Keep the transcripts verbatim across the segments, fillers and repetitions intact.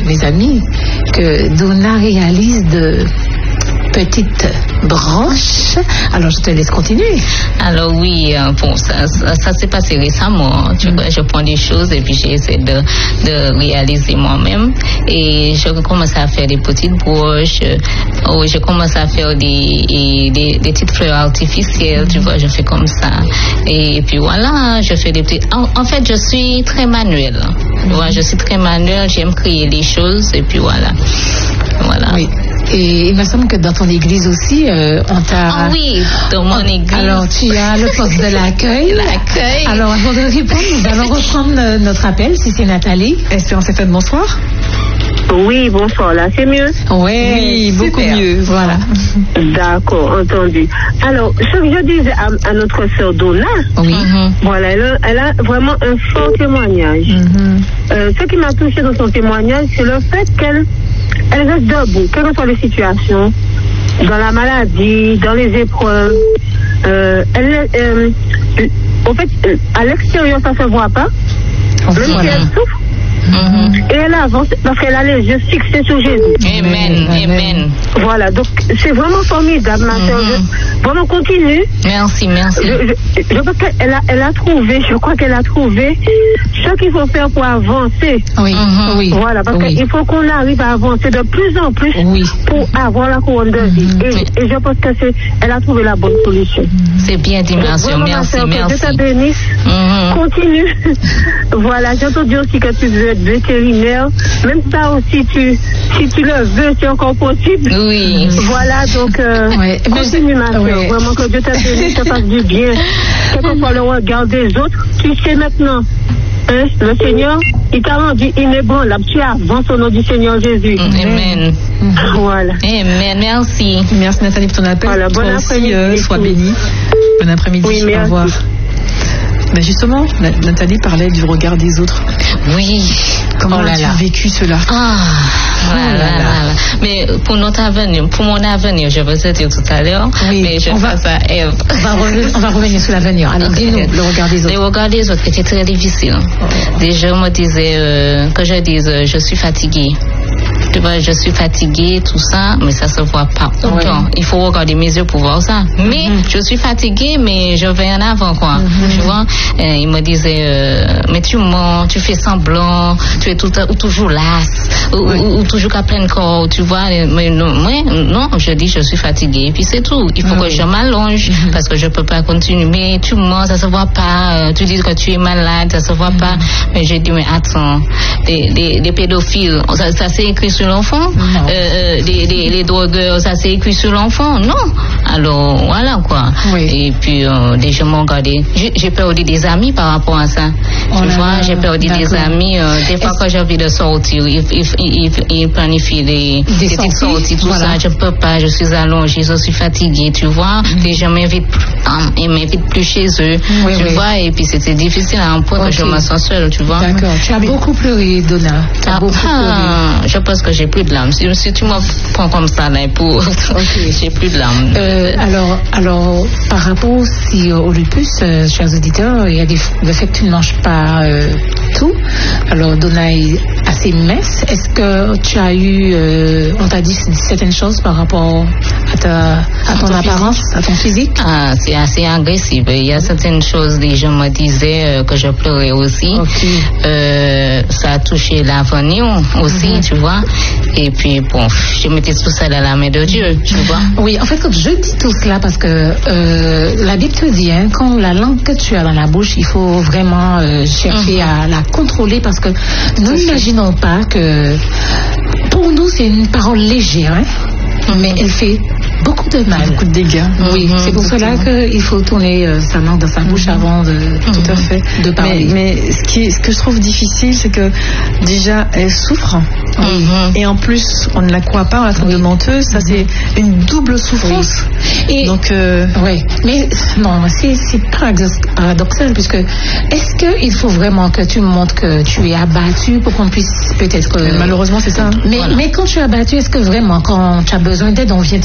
mes amis, que Donna réalise de petites branches. Alors, je te laisse continuer. Alors, oui, euh, bon, ça, ça, ça s'est passé récemment. Tu vois, je prends des choses et puis j'essaie de, de réaliser moi-même. Et je commence à faire des petites broches. Oh, je commence à faire des, des, des petites fleurs artificielles. Tu vois, je fais comme ça. Et, et puis voilà, je fais des petites... En, en fait, je suis très manuelle. Tu vois, je suis très manuelle. J'aime créer des choses. Et puis voilà. Voilà. Oui. Et il me semble que dans ton église aussi, euh, on t'a... Ah oui, dans mon église. Alors, tu as le poste de l'accueil. L'accueil. Alors, avant de répondre, nous allons reprendre euh, notre appel, si c'est Nathalie. Espérance F M, bonsoir. Oui, bonsoir, là, c'est mieux? Ouais, oui, beaucoup mieux. Voilà. D'accord, entendu. Alors, ce que je disais à, à notre sœur Donna, oui. Mm-hmm. Voilà, elle a, elle a vraiment un fort témoignage. Mm-hmm. Euh, ce qui m'a touché dans son témoignage, c'est le fait qu'elle elle reste debout, quelles que soient les situations, dans la maladie, dans les épreuves. Euh, elle, euh, au fait, à l'extérieur, ça ne se voit pas. Même si elle souffre. Mm-hmm. Et elle avance parce qu'elle a les yeux fixés sur Jésus. Amen, amen. Voilà, donc c'est vraiment formidable, ma soeur. Mm-hmm. Vraiment continue. Merci, merci. Je, je, je pense qu'elle a, elle a trouvé, je crois qu'elle a trouvé ce qu'il faut faire pour avancer. Oui, mm-hmm. oui. Voilà, parce oui. qu'il faut qu'on arrive à avancer de plus en plus oui. pour avoir la couronne de vie. Mm-hmm. Et, et je pense qu'elle a trouvé la bonne solution. C'est bien dit, merci, vraiment, merci, soeur, merci. Que Dieu te bénisse. Mm-hmm. Continue. Voilà, j'ai entendu aussi que tu veux être vétérinaire. Même ça aussi, tu, si tu le veux, c'est encore possible. Oui. Voilà, donc euh, ouais. continue, ma soeur. Ouais. Vraiment que Dieu te bénisse, te fasse du bien. Quel que soit le regard des autres, tu sais maintenant. Hein, le Seigneur, il t'a rendu inébranlable. Tu avances au nom du Seigneur Jésus. Amen. Voilà. Amen. Merci. Merci Nathalie pour ton appel. Voilà, bon Toi après-midi. Aussi, euh, sois bénie. Bon après-midi. Oui, au revoir. Ben justement, Nathalie parlait du regard des autres. Oui. Comment oh as-tu vécu cela? Ah, voilà, oh là là. Là. Mais pour notre avenir, pour mon avenir, je vais te dire tout à l'heure, oui, mais je face à Ève. On va revenir, on va revenir sur l'avenir. Alors, dis-nous, le regard des autres. Le regard des autres était très difficile. Oh. Déjà, on me disait euh, que je dise, euh, je suis fatiguée. Tu vois, je suis fatiguée, tout ça, mais ça se voit pas autant. Ouais. Il faut regarder mes yeux pour voir ça. Mais mm-hmm. je suis fatiguée, mais je vais en avant, quoi. Mm-hmm. Tu vois, euh, il me disait, euh, mais tu mens, tu fais semblant, tu es tout, ou toujours lasse, ou, ouais. ou, ou toujours qu'à plein corps, tu vois. Mais non, moi, non, je dis, je suis fatiguée, et puis c'est tout. Il faut mm-hmm. que je m'allonge, mm-hmm. parce que je peux pas continuer. Mais tu mens, ça se voit pas. Tu dis que tu es malade, ça se voit mm-hmm. pas. Mais je dis, mais attends, les, les, les pédophiles, ça, ça c'est écrit sur l'enfant, euh, les, les, les drogueurs, ça c'est écrit sur l'enfant, non. Alors voilà quoi. Oui. Et puis euh, les gens m'ont regardé. J'ai, j'ai perdu des amis par rapport à ça. Oh tu vois, j'ai perdu d'accord. des amis. Euh, des fois quand j'ai envie de sortir, ils, ils, ils, ils planifient des, des, des petites sorties, tout voilà. ça. Je peux pas, je suis allongée, je suis fatiguée, tu vois. Mm-hmm. Les gens m'invitent, hein, ils m'invitent plus chez eux, oui, tu oui. vois. Et puis c'était difficile à un point okay. que je me sens seule, tu vois. D'accord. Tu as beaucoup pleuré, Donna. Tu as ah, beaucoup ah, pleuré. Je pense que j'ai plus de larmes. Si, si tu me prends comme ça, là, pour... Okay. j'ai plus de larmes. Euh, alors, alors, par rapport aussi au lupus, euh, chers auditeurs, il y a des, le fait que tu ne manges pas euh, tout. Alors, Donna est assez mince. Est-ce que tu as eu, euh, on t'a dit certaines choses par rapport à, ta, à ton, ton apparence, physique. à ton physique? Ah, c'est assez agressif. Il y a certaines choses, les gens me disaient euh, que je pleurais aussi. Okay. Euh, ça a touché l'avenir aussi, mm-hmm. tu vois. Et puis, bon, je mettais tout ça dans la main de Dieu, tu vois. Oui, en fait, quand je dis tout cela, parce que euh, la Bible te dit, hein, quand la langue que tu as dans la bouche, il faut vraiment euh, chercher mm-hmm. à la contrôler, parce que nous n'imaginons pas que, pour nous, c'est une parole légère, hein, mm-hmm. mais elle fait beaucoup de mal. Beaucoup de dégâts. Oui, mmh, c'est pour cela qu'il faut tourner euh, sa langue dans sa bouche mmh. avant de, mmh. tout à fait. de parler. Mais, mais ce, qui, ce que je trouve difficile, c'est que déjà, elle souffre. Mmh. Et en plus, on ne la croit pas, on la traite de menteuse. Ça, mmh. c'est une double souffrance. Oui. Et donc, euh... oui. Mais non, c'est, c'est paradoxal, puisque est-ce qu'il faut vraiment que tu montres que tu es abattu pour qu'on puisse peut-être... Euh... Malheureusement, c'est ça. Mais, voilà. mais quand tu es abattu, est-ce que vraiment, quand tu as besoin d'aide, on vient t'aider?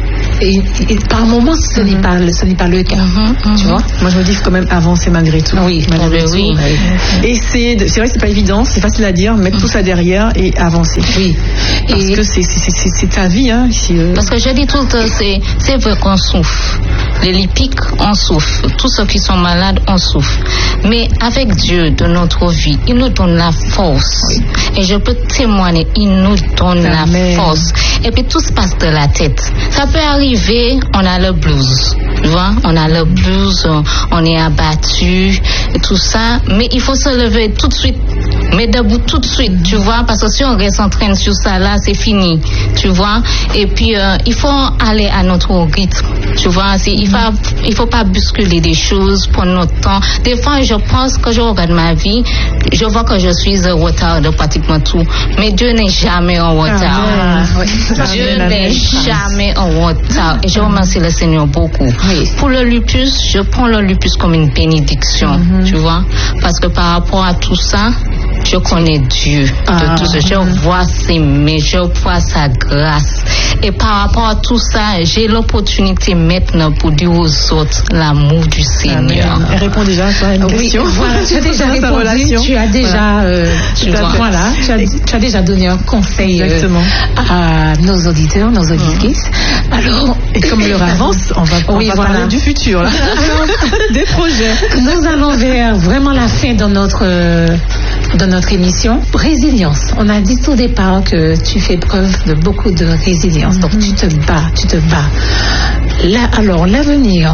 et, et par moments, ce n'est pas, ce n'est pas le cas. Mm-hmm. Tu vois? Moi, je me dis qu'il faut quand même avancer malgré tout. Oui, malgré tout. oui. Et c'est, c'est vrai que c'est pas évident, c'est facile à dire, mettre mm-hmm. tout ça derrière et avancer. Oui. Parce et que c'est, c'est, c'est, c'est ta vie, hein. Ici, euh... Parce que je dis tout le temps, c'est, c'est vrai qu'on souffre. Les lipiques, on souffre. Tous ceux qui sont malades, on souffre. Mais avec Dieu de notre vie, il nous donne la force. Oui. Et je peux témoigner, il nous donne Amen. La force. Et puis tout se passe de la tête. Ça peut arriver, on a le blues. Tu vois, on a le blues, on est abattu, et tout ça. Mais il faut se lever tout de suite. Mais debout tout de suite, tu vois, parce que si on reste en train sur ça, là, c'est fini, tu vois. Et puis, euh, il faut aller à notre rythme, tu vois. C'est, il faut, il faut pas bousculer des choses pour notre temps. Des fois, je pense que je regarde ma vie, je vois que je suis en retard de pratiquement tout. Mais Dieu n'est jamais en retard. Ah, oui. Dieu n'est jamais en retard. Et je remercie le Seigneur beaucoup. Oui. Pour le lupus, je prends le lupus comme une bénédiction, mm-hmm. tu vois. Parce que par rapport à tout ça, je connais Dieu ah, de tout ça. Je vois ses mains, je vois sa grâce. Et par rapport à tout ça, j'ai l'opportunité maintenant pour dire aux autres l'amour du Seigneur. Elle répond déjà à une question. Oui, voilà, tu as déjà répondu. Tu as déjà, voilà. Euh, tu, vois, voilà, tu, as, tu as déjà donné un conseil euh, à nos auditeurs, nos auditrices. Mmh. Alors, et comme l'heure avance, on va, on oui, va voilà. parler du futur, là. Des projets. Nous allons vers vraiment la fin de notre euh, de notre émission. Résilience. On a dit au départ que tu fais preuve de beaucoup de résilience. Mm-hmm. Donc tu te bats, tu te bats. Là, alors l'avenir.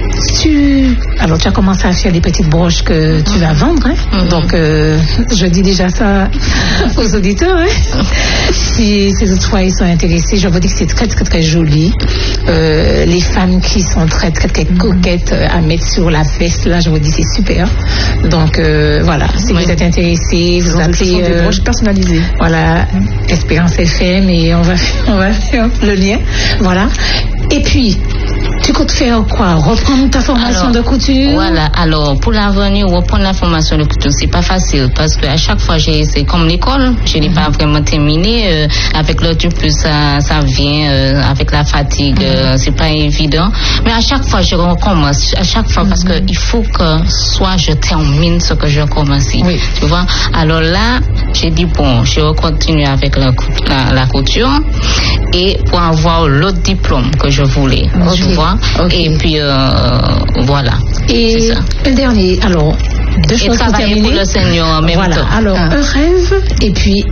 Tu alors tu as commencé à faire des petites broches que tu vas vendre. Hein? Mm-hmm. Donc euh, je dis déjà ça aux auditeurs. Hein? Si ces autres fois ils sont intéressés, je vous dis que c'est très très très joli. Euh, les femmes qui sont très très très coquettes à mettre sur la veste, là je vous dis c'est super. Donc euh, voilà, si oui. vous êtes intéressés, vous Donc, appelez euh, des broches personnalisées. Voilà, Espérance F M et on va on va faire le lien. Voilà. Et puis tu comptes faire quoi? Reprendre ta formation alors, de couture? Voilà, alors pour l'avenir, reprendre la formation de couture, c'est pas facile parce qu'à chaque fois, j'ai, c'est comme l'école, je n'ai mm-hmm. pas vraiment terminé. Euh, avec le du plus, ça, ça vient, euh, avec la fatigue, mm-hmm. euh, c'est pas évident. Mais à chaque fois, je recommence, à chaque fois, mm-hmm. parce qu'il faut que soit je termine ce que je commence. Oui. Tu vois? Alors là, j'ai dit, bon, je vais continuer avec la, la, la couture et pour avoir l'autre diplôme que je voulais, okay. tu vois? Okay. Et puis, euh, voilà. Et c'est ça. Un dernier, alors, deux choses pour terminer. Pour le Seigneur en même voilà. temps. Alors, ah. un rêve, et puis,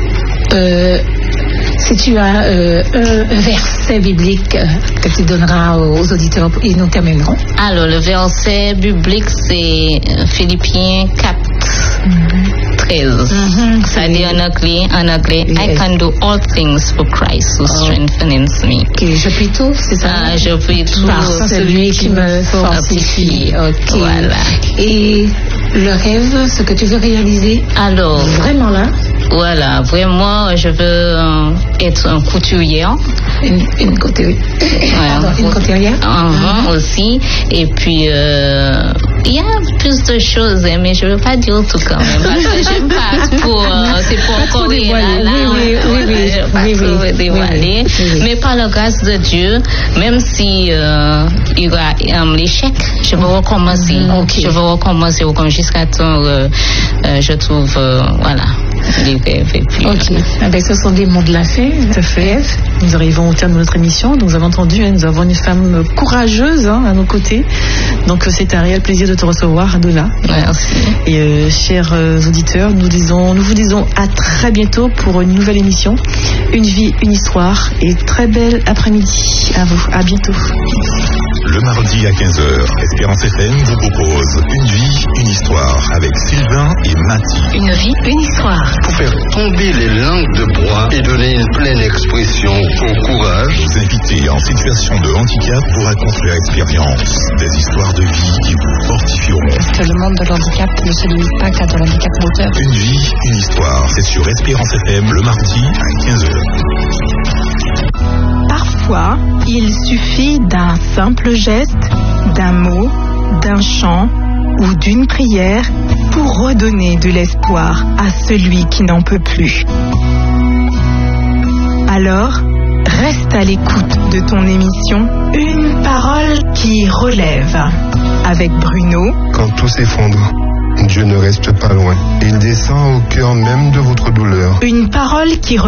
euh, si tu as euh, un verset biblique que tu donneras aux auditeurs et nous terminerons. Alors, le verset biblique, c'est Philippiens quatre. Mm-hmm. treize. Mm-hmm. Ça dit en anglais, en anglais, yes. I can do all things for Christ who oh. strengthens me. Okay. Je puis tout, c'est ça? Ah, je puis tout. Par celui qui me fortifie. Ok. Voilà. Et le rêve, ce que tu veux réaliser? Alors. Vraiment là? Voilà, vraiment, je veux euh, être un couturière. Une, une couturière. Ouais, une couturière. Uh-huh, mm-hmm. aussi. Et puis, euh, il y a plus de choses, mais je ne veux pas dire tout quand même. Parce que j'aime pas trop. Euh, c'est pour encore dévoiler. Là, oui, oui, oui, oui, je veux pas oui, trop oui, dévoiler. Oui, oui. Mais par la grâce de Dieu, même si euh, il y aura um, l'échec, je veux recommencer. Mm-hmm. Okay. Je veux recommencer jusqu'à temps, euh, euh, je trouve, euh, voilà. Et puis, ok, ah ben, ce sont des mots de la fin. Tout à fait. Nous arrivons au terme de notre émission. Nous avons entendu, hein, nous avons une femme courageuse hein, à nos côtés. Donc c'est un réel plaisir de te recevoir, Donna. Merci. Et euh, chers euh, auditeurs, nous, disons, nous vous disons à très bientôt pour une nouvelle émission. Une vie, une histoire. Et très belle après-midi à vous. À bientôt. Le mardi à quinze heures, Espérance F M vous propose Une vie, une histoire avec Sylvain et Mathie. Une vie, une histoire. Pour faire tomber les langues de bois et donner une pleine expression au courage. Nos invités en situation de handicap vous racontent leur expérience, des histoires de vie qui vous fortifieront. Parce que le monde de l'handicap ne se limite pas qu'à de l'handicap moteur. Une vie, une histoire. C'est sur Espérance F M le mardi à quinze heures. Parfois, il suffit d'un simple geste, d'un mot, d'un chant ou d'une prière pour redonner de l'espoir à celui qui n'en peut plus. Alors, reste à l'écoute de de ton émission Une parole qui relève avec Bruno. Quand tout s'effondre, Dieu ne reste pas loin. Il descend au cœur même de votre douleur. Une parole qui